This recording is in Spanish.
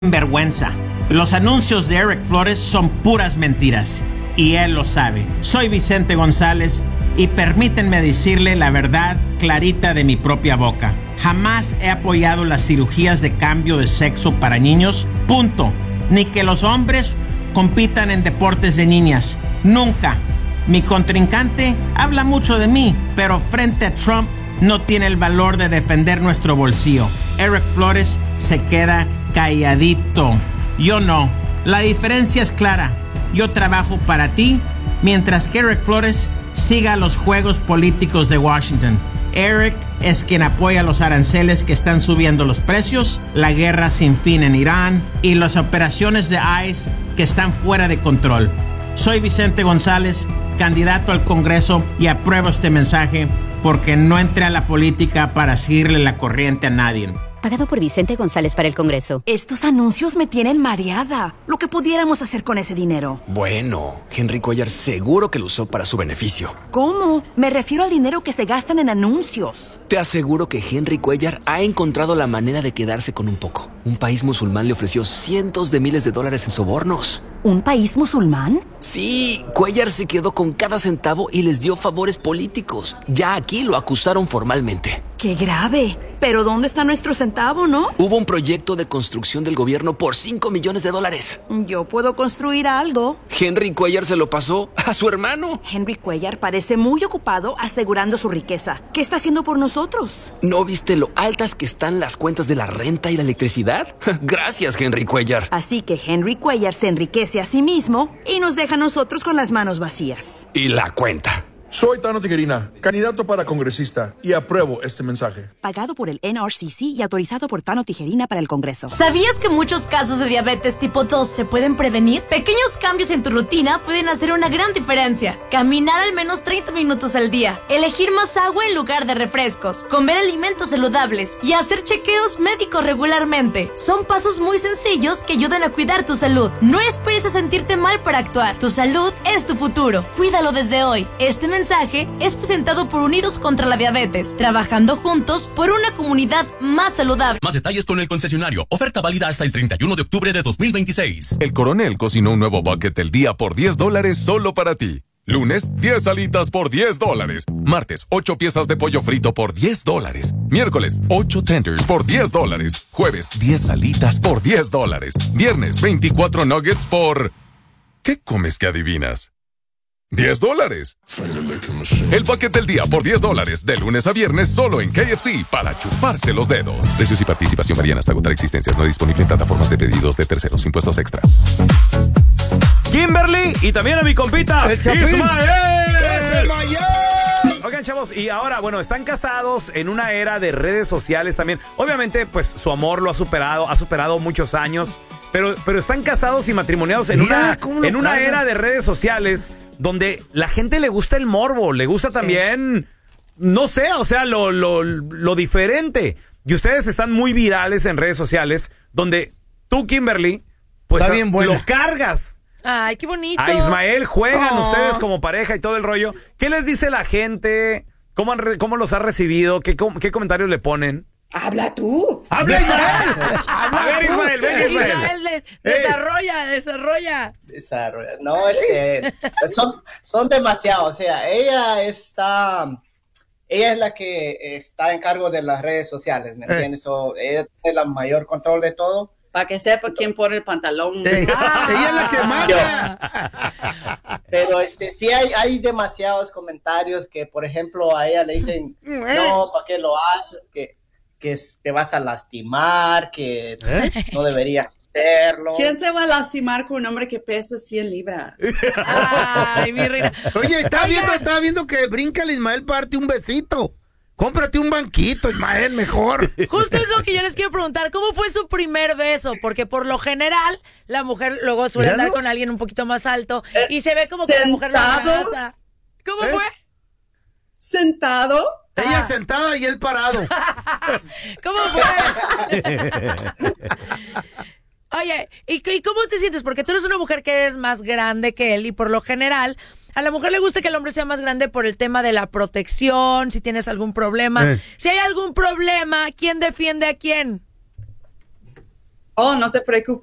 vergüenza. Los anuncios de Eric Flores son puras mentiras y él lo sabe. Soy Vicente González y permítanme decirle la verdad clarita de mi propia boca. Jamás he apoyado las cirugías de cambio de sexo para niños, punto. Ni que los hombres compitan en deportes de niñas, nunca. Mi contrincante habla mucho de mí, pero frente a Trump no tiene el valor de defender nuestro bolsillo. Eric Flores se queda calladito. Yo no. La diferencia es clara. Yo trabajo para ti, mientras que Eric Flores siga los juegos políticos de Washington. Eric es quien apoya los aranceles que están subiendo los precios, la guerra sin fin en Irán y las operaciones de ICE que están fuera de control. Soy Vicente González, candidato al Congreso, y apruebo este mensaje porque no entré a la política para seguirle la corriente a nadie. Pagado por Vicente González para el Congreso. Estos anuncios me tienen mareada. Lo que pudiéramos hacer con ese dinero. Bueno, Henry Cuellar seguro que lo usó para su beneficio. ¿Cómo? Me refiero al dinero que se gastan en anuncios. Te aseguro que Henry Cuellar ha encontrado la manera de quedarse con un poco. Un país musulmán le ofreció cientos de miles de dólares en sobornos. ¿Un país musulmán? Sí, Cuellar se quedó con cada centavo y les dio favores políticos. Ya aquí lo acusaron formalmente. ¡Qué grave! Pero ¿dónde está nuestro centavo, no? Hubo un proyecto de construcción del gobierno por $5 millones. Yo puedo construir algo. Henry Cuellar se lo pasó a su hermano. Henry Cuellar parece muy ocupado asegurando su riqueza. ¿Qué está haciendo por nosotros? ¿No viste lo altas que están las cuentas de la renta y la electricidad? Gracias, Henry Cuellar. Así que Henry Cuellar se enriquece a sí mismo y nos deja a nosotros con las manos vacías. Y la cuenta. Soy Tano Tijerina, candidato para congresista, y apruebo este mensaje. Pagado por el NRCC y autorizado por Tano Tijerina para el Congreso. ¿Sabías que muchos casos de diabetes tipo 2 se pueden prevenir? Pequeños cambios en tu rutina pueden hacer una gran diferencia. Caminar al menos 30 minutos al día, elegir más agua en lugar de refrescos, comer alimentos saludables y hacer chequeos médicos regularmente. Son pasos muy sencillos que ayudan a cuidar tu salud. No esperes a sentirte mal para actuar. Tu salud es tu futuro. Cuídalo desde hoy. Este mensaje es presentado por Unidos contra la Diabetes, trabajando juntos por una comunidad más saludable. Más detalles con el concesionario. Oferta válida hasta el 31 de octubre de 2026. El Coronel cocinó un nuevo bucket del día por $10 solo para ti. Lunes, 10 alitas por $10. Martes, 8 piezas de pollo frito por $10. Miércoles, 8 tenders por $10. Jueves, 10 alitas por $10. Viernes, 24 nuggets por... ¿Qué comes que adivinas? $10. El paquete del día por $10, de lunes a viernes solo en KFC, para chuparse los dedos. Precios y participación varían hasta agotar existencias. No disponible en plataformas de pedidos de terceros. Impuestos extra. Kimberly y también a mi compita Ismael. Oigan, chavos, y ahora, bueno, están casados en una era de redes sociales también. Obviamente, pues su amor lo ha superado muchos años. Pero están casados y matrimoniados en una era de redes sociales donde la gente le gusta el morbo, le gusta también, no sé, o sea, lo diferente. Y ustedes están muy virales en redes sociales donde tú, Kimberly, pues lo cargas. Ay, qué bonito. A Ismael juegan ustedes como pareja y todo el rollo. ¿Qué les dice la gente? ¿Cómo los ha recibido? ¿Qué comentarios le ponen? ¡Habla tú! ¡Habla Ismael! A ver, Ismael, ven, Ismael. Desarrolla. No, son demasiados. O sea, ella es la que está en cargo de las redes sociales, ¿me entiendes? Ella tiene el mayor control de todo. Para que sepa quién pone el pantalón. Ella es la que manda. Pero sí hay demasiados comentarios que, por ejemplo, a ella le dicen, no, ¿para qué lo haces? Que te vas a lastimar, que no deberías hacerlo. ¿Quién se va a lastimar con un hombre que pesa 100 libras? Ay, mi reina. Oye, estaba viendo que brinca el Ismael para darte un besito. Cómprate un banquito, Ismael, mejor. Justo es lo que yo les quiero preguntar. ¿Cómo fue su primer beso? Porque por lo general, la mujer luego suele andar con alguien un poquito más alto y se ve como que la mujer lo abraza. ¿Cómo fue? ¿Sentado? Ella sentada y él parado. ¿Cómo fue? Oye, ¿y cómo te sientes? Porque tú eres una mujer que es más grande que él y por lo general a la mujer le gusta que el hombre sea más grande por el tema de la protección, si tienes algún problema. Si hay algún problema, ¿quién defiende a quién? Oh, no te preocupes.